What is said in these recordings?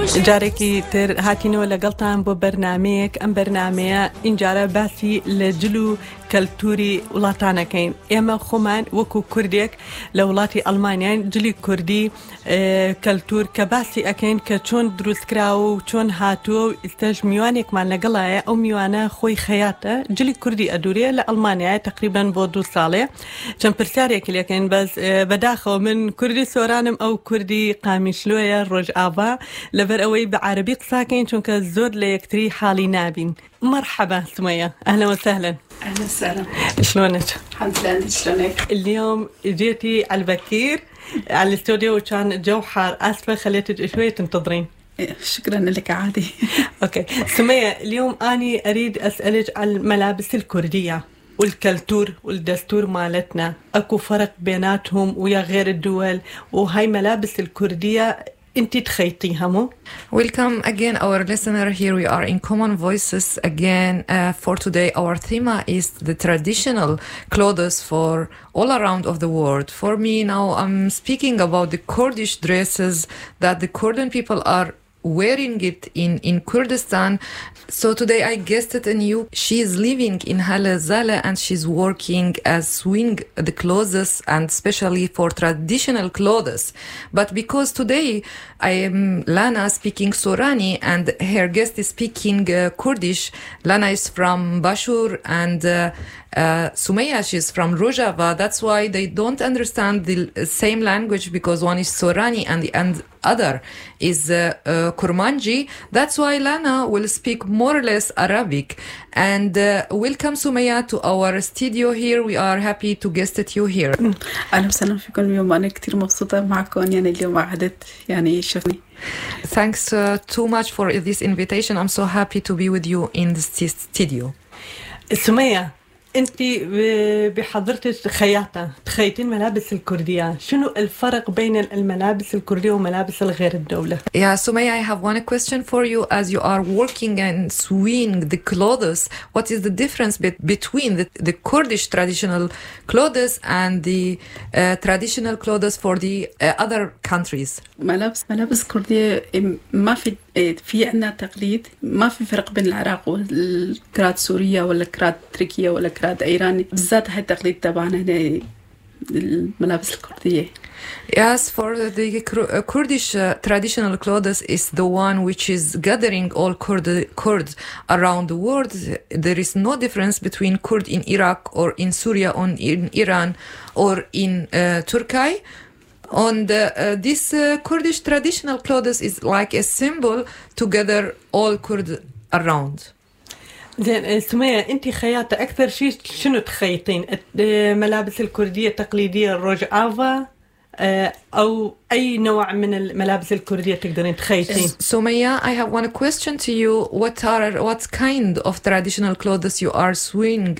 جارێکی تر هاتینەوە لەگەڵتان بۆ بەرنامەیەک ئەم بەرنامەیە ئینجارە باسی لە جل و کەلتوری وڵاتانەکەین ئێمە خۆمان وەکو کوردێک لە وڵاتی ئەڵمانیان جلی کوردی کەلتور کە باسی ئەکەین کە چۆن دروستکراوە و چۆن هاتووە و ئێستاش میوانێکمان لەگەڵایە ئەو میوانە خۆی خەیاتە جلی کوردی ئەدورێ لە ئەڵمانیای تقریبان بۆ 2 ساڵێ چەند پرسیارێکی لەکەین بەس بەداخەوە من کوردی سۆرانم ئەو کوردی قامیشلۆیە ڕۆژئاوا لەبەر ئەوەی بە عەربی قساکەین چونکە زۆر لە یەکتری حاڵی نابین مرحبا سمية أهلا وسهلا أهلا وسهلا شلونك؟ الحمد لله أنت شلونك؟ اليوم جيتي على البكير على الاستوديو وكان الجو حار آسفة خليتك شوية تنتظرين شكرا لك عادي أوكي سمية اليوم أنا أريد أسألك عن الملابس الكردية والكلتور والدستور مالتنا أكو فرق بيناتهم ويا غير الدول وهاي ملابس الكردية انتي تخيطيها مو؟ Welcome again our listener. Here we are in Common Voices again. For today our theme is the traditional clothes for all around of the world. For me now I'm speaking about the Kurdish dresses that the Kurdian people are wearing it in Kurdistan. So today I guested a new. She is living in Hala Zala and she's working as sewing the clothes and especially for traditional clothes. But because today I am Lana speaking Sorani and her guest is speaking Kurdish. Lana is from Bashur and Sumaya, she's from Rojava. That's why they don't understand the same language because one is Sorani and the other is Kurmanji. That's why Lana will speak more or less Arabic. And welcome Sumaya to our studio here. We are happy to guest you here. أهلا وسهلا فيكم اليوم. أنا كتير مبسوطة معكم يعني اليوم قعدت يعني شوفني. Thanks too much for this invitation. I'm so happy to be with you in the studio. سمية انت بحضرتك خياطة تخيطين ملابس الكردية شنو الفرق بين الملابس الكردية وملابس الغير الدولة؟ Yeah, Sumaya, I have one question for you. As you are working and sewing the clothes, what is the difference between the Kurdish traditional clothes and the traditional clothes for the other countries? ملابس كردية ما في عنا تقليد ما في فرق بين العراق والكرات سورية ولا كرات تركيا ولا كرات إيراني بالذات هاي التقليد تبعنا هنا الملابس الكردية. Yes, for the Kurdish traditional clothes is the one which is gathering all Kurds around the world. There is no difference between Kurd in Iraq or in Syria or in Iran or in Turkey. And this Kurdish traditional clothes is like a symbol to gather all Kurds around. زين سمية انت خياطة اكثر شيء شنو تخيطين ملابس الكردية التقليدية الروجافا او اي نوع من الملابس الكردية تقدرين تخيطين؟ Sumaya, I have one question to you. What kind of traditional clothes you are sewing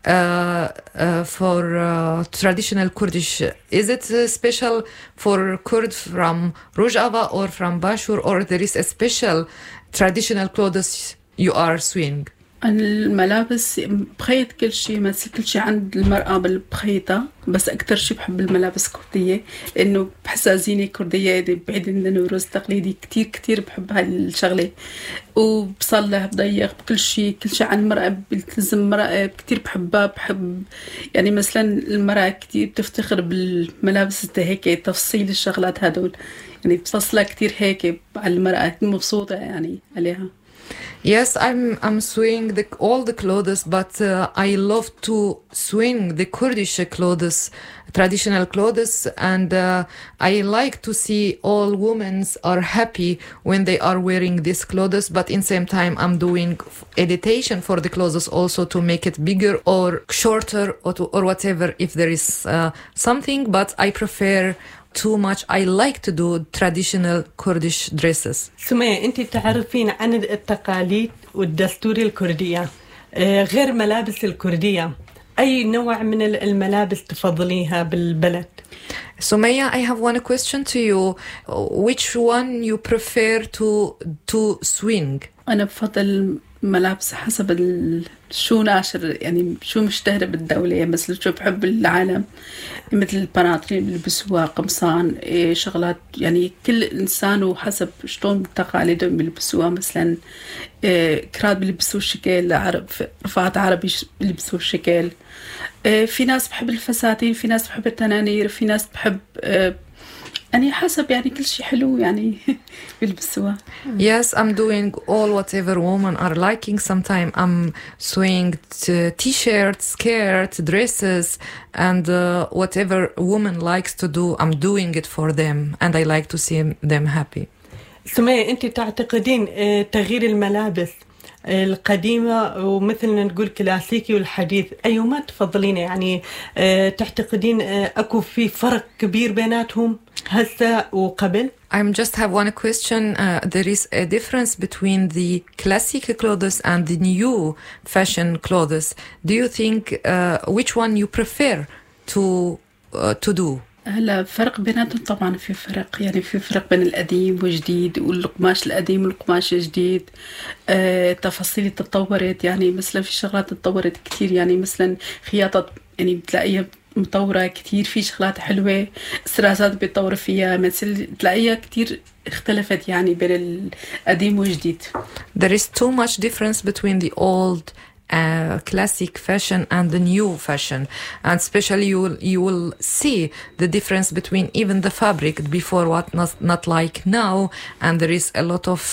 for traditional Kurdish? Is it special for Kurd from Rojava or from Bashur, or there is a special traditional clothes you are sewing? الملابس بخيط كل شيء مثل كل شيء عند المرأة بخيطة بس أكتر شيء بحب الملابس الكردية لأنه بحسها زينة كردية بعيد عن النوروز التقليدي كتير بحب هاي الشغلة وبصلح بضيق بكل شيء عن المرأة بلتزم المرأة كتير بحبها بحب يعني مثلا المرأة كتير بتفتخر بالملابس هيك تفصيل الشغلات هدول يعني بفصلها كتير هيك على المرأة مبسوطة يعني عليها. Yes, I'm sewing all the clothes, but I love to sewing the Kurdish clothes, traditional clothes, and I like to see all women are happy when they are wearing these clothes. But in same time, I'm doing editation for the clothes also to make it bigger or shorter or whatever if there is something. But I prefer too much. I like to do traditional Kurdish dresses. سمية انت تعرفين عن التقاليد والدستور الكردية غير ملابس الكردية اي نوع من الملابس تفضليها بالبلد؟ Sumaya, I have one question to you. Which one you prefer to swing? أنا بفضل ملابس حسب شو ناشر يعني شو مشتهر بالدولة، يعني مثل شو بحب العالم مثل البناطيل بيلبسوها، قمصان، شغلات يعني كل إنسان وحسب شلون تقاليدهم بيلبسوها. مثلا كراد بيلبسوا الشكل، عرب رفعات عربي بيلبسوا الشكل. في ناس بحب الفساتين، في ناس بحب التنانير، في ناس بحب يعني حسب يعني كل شيء حلو يعني بيلبسوها. Yes, I'm doing all whatever women are liking. Sometimes I'm sewing t-shirts, skirts, dresses, and whatever woman likes to do, I'm doing it for them, and I like to see them happy. سمية، أنت تعتقدين تغيير الملابس القديمة ومثلنا نقول كلاسيكي والحديث أيهما تفضلينه؟ يعني تعتقدين أكو في فرق كبير بيناتهم هسه وقبل؟ I just have one question. There is a difference between the classic clothes and the new fashion clothes. Do you think which one you prefer to do? هلا فرق بيناتهم طبعا، في فرق يعني في فرق بين القديم والجديد، والقماش القديم والقماش الجديد. تفاصيل تطورت، يعني مثلا في شغلات تطورت كتير، يعني مثلا خياطة يعني بتلاقيها مطورة كتير، في شغلات حلوة، استرازات بيتطور فيها، مثل تلاقيها كتير اختلفت يعني بين القديم والجديد. There is too much difference between the old classic fashion and the new fashion, and especially you will see the difference between even the fabric before what not like now, and there is a lot of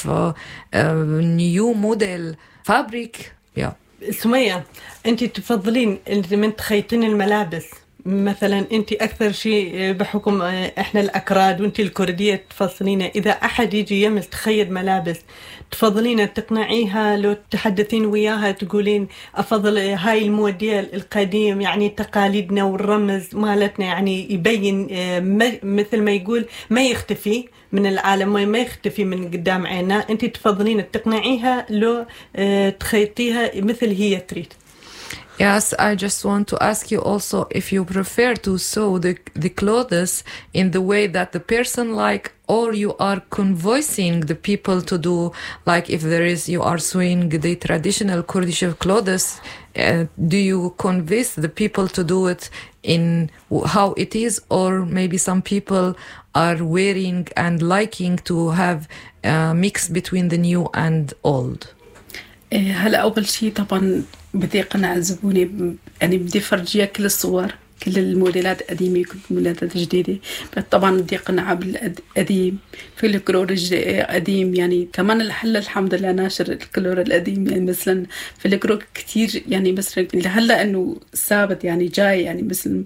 new model fabric. Yeah. سمية، أنت تفضلين من تخيطين الملابس مثلا، أنت أكثر شيء بحكم إحنا الأكراد وأنت الكردية تفضلين إذا أحد يجي يمس تخيط ملابس تفضلين تقنعيها لو تحدثين وياها تقولين أفضل هاي الموديل القديم يعني تقاليدنا والرمز مالتنا يعني يبين مثل ما يقول ما يختفي من العالم، ما يختفي من قدام عيننا، أنت تفضلين تقنعيها لو تخيطيها مثل هي تريد؟ Yes, I just want to ask you also if you prefer to sew the clothes in the way that the person like, or you are convincing the people to do, like if there is, you are sewing the traditional Kurdish clothes, do you convince the people to do it in how it is, or maybe some people are wearing and liking to have a mix between the new and old? هلا أول شيء طبعا بدي أقنع زبوني، يعني بدي فرجيها كل الصور، كل الموديلات قديمة كل الموديلات جديدة. طبعا بدي أقنعها بالقديم، في الكلور قديم، يعني كمان الحلة الحمد لله ناشر الكلور القديم، يعني مثلا في الكلور كتير يعني مثلا هلا إنه ثابت يعني جاي يعني مثلا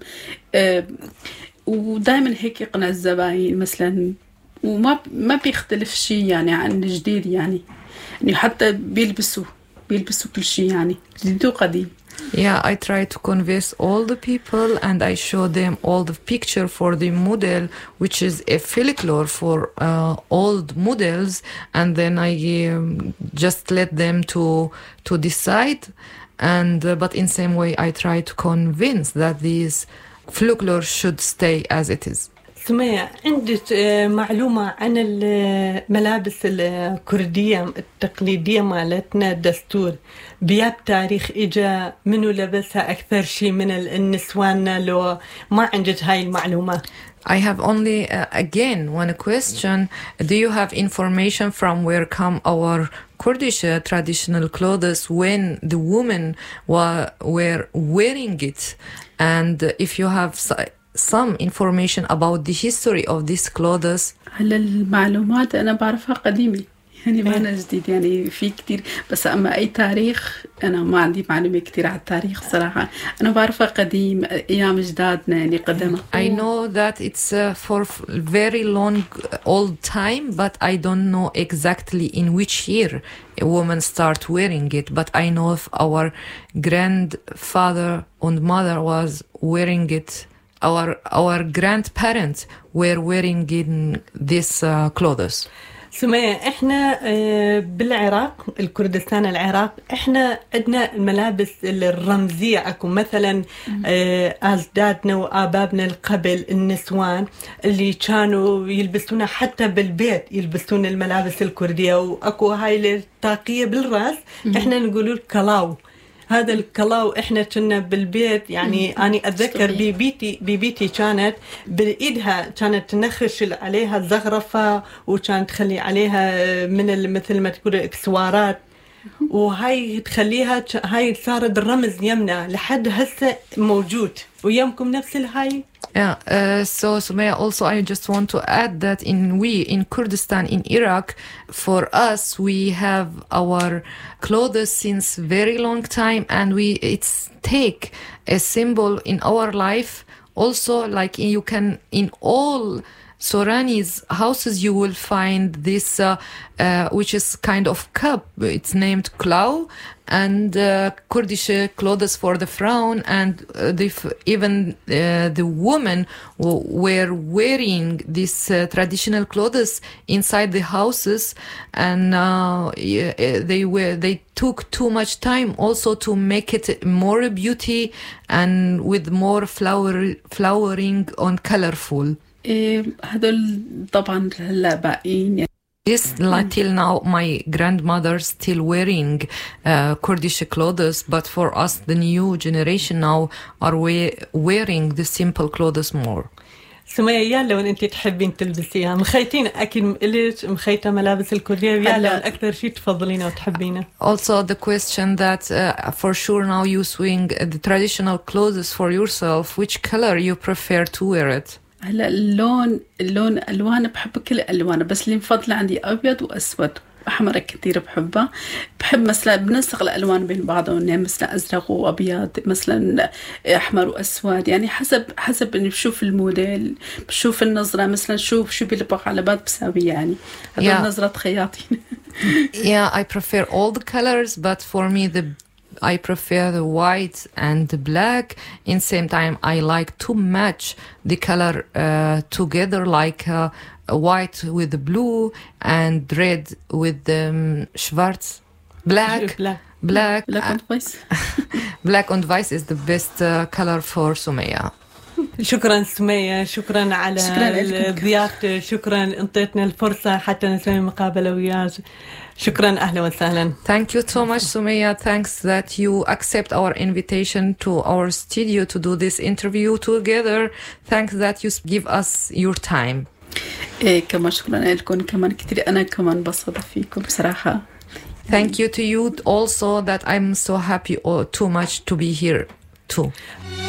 ودائما هيك يقنع الزباين مثلا، وما بيختلف شيء يعني عن الجديد، يعني حتى بيلبسوا كل شيء يعني جديد وقديم. Yeah, I try to convince all the people and I show them all the picture for the model, which is a folklore for old models, and then I just let them to decide. And but in same way, I try to convince that these folklore should stay as it is. سمية، عندك معلومة عن الملابس الكردية التقليدية مالتنا؟ الدستور بياب تاريخ إجا منو لبسها أكثر شيء من النسوان؟ لو ما عندك هاي المعلومة. I have only again one question. Do you have information from where come our Kurdish traditional clothes when the women were wearing it? And if you have some information about the history of these clothes. هلا المعلومات أنا بعرفها قديمة، يعني ما أنا جديد، يعني في كتير، بس أما أي تاريخ أنا ما عندي معلومة كتير على التاريخ صراحة. أنا بعرفها قديم أيام جدادنا يعني قدمها. I know that it's for very long old time, but I don't know exactly in which year a woman start wearing it. But I know if our grandfather and mother was wearing it. Our grandparents were wearing in these clothes. سمية، احنا بالعراق، الكردستان العراق، احنا عندنا الملابس الرمزية. اكو مثلا اجدادنا وابابنا القبل النسوان اللي كانوا يلبسونها حتى بالبيت، يلبسون الملابس الكردية، واكو هاي الطاقية بالراس احنا نقولوا الكلاو. هذا الكلاو احنا كنا بالبيت، يعني أنا أتذكر بيبيتي كانت بإيدها كانت تنخش عليها الزخرفة، وكانت تخلي عليها من مثل ما تقول اكسوارات، وهاي تخليها، هاي صارت الرمز يمنا لحد هسه موجود. ويمكم نفس الهاي. Yeah, so Sumaya, also I just want to add that in Kurdistan, in Iraq, for us, we have our clothes since very long time, and it's take a symbol in our life. Also, like you can, in all Sorani's houses, you will find this, which is kind of cup. It's named klau, and Kurdish clothes for the Frauen, and even the women were wearing these traditional clothes inside the houses, and they took too much time also to make it more beauty and with more flowering and colorful. هذول طبعا هلا باقيين. Yes, till now, my grandmother still wearing Kurdish clothes, but for us, the new generation now are wearing the simple clothes more. سمية، يا لو انت تحبين تلبسيها مخيتين اكيد ليش مخيته ملابس الكرديه، يا لو اكثر شيء تفضلينه وتحبينه. Also the question that for sure now you swing the traditional clothes for yourself, which color you prefer to wear it? هلا اللون الوان بحب كل الالوان، بس اللي مفضله عندي ابيض واسود. احمر كثير بحبها. بحب مثلا بنسق الالوان بين بعضهم، يعني مثلا ازرق وابيض، مثلا احمر واسود، يعني حسب اني بشوف الموديل، بشوف النظره، مثلا شو بيلبق على بعض بساوي، يعني هذول نظره خياطين. Yeah, I prefer all the colors, but for me I prefer the white and the black. In same time, I like to match the color together, like white with the blue and red with the schwarz. Black and white. Black and white is the best color for Sumaya. شكرا سمية، شكرا على ضيافتك، شكرا انطيتنا الفرصة حتى نسوي مقابلة وياك. شكرا، أهلا وسهلا. Thank you so much, Sumaya. Thanks that you accept our invitation to our studio to do this interview together. Thanks that you give us your time. كمان شكرا لكم كمان كتير، أنا كمان انبسطت فيكم بصراحة. Thank you to you also that I'm so happy too much to be here too.